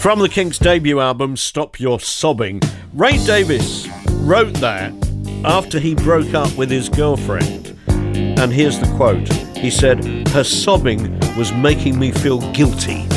From the Kinks' debut album, Stop Your Sobbing, Ray Davies wrote that after he broke up with his girlfriend. And here's the quote. He said, "Her sobbing was making me feel guilty."